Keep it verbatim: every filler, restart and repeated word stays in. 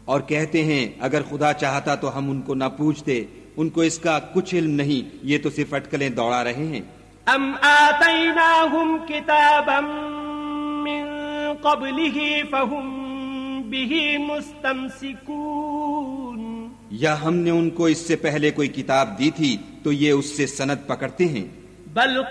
और कहते हैं अगर खुदा चाहता तो हम उनको न पूछते, उनको इसका कुछ इल्म नहीं, ये तो सिर्फ अटकलें दौड़ा रहे हैं। अम आतैनाहुम किताबम मिन क़ब्लिही फहुम बिही मुस्तमसिकून, या हमने उनको इससे पहले कोई किताब दी थी तो ये उससे सनद पकड़ते हैं। बल